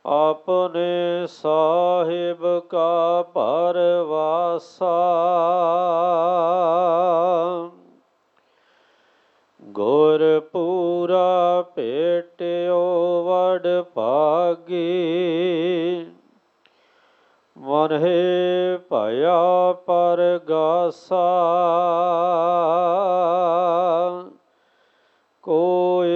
ਆਪਣੇ ਸਾਹਿਬ ਕਾ ਪਰਵਾਸਾ। ਗੁਰ ਪੂਰਾ ਭੇਟਿਓ ਵਡ ਭਾਗੀ। ਮਨਿ ਭਇਆ ਪਰਗਾਸਾ। ਕੋਈ ਨਾ ਪਹੁੰਚਨ ਹਾਰਾ ਦੂਜਾ।